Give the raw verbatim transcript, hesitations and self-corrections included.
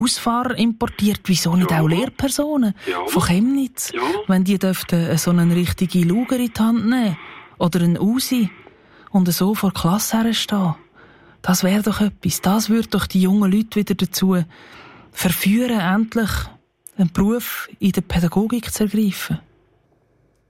Ausfahrer importiert, wieso nicht Ja. auch Lehrpersonen Ja. von Chemnitz? Ja. Wenn die dürften so einen richtigen Luger in die Hand nehmen oder einen Usi und so vor die Klasse herstehen. Das wäre doch etwas. Das würde doch die jungen Leute wieder dazu verführen, endlich einen Beruf in der Pädagogik zu ergreifen.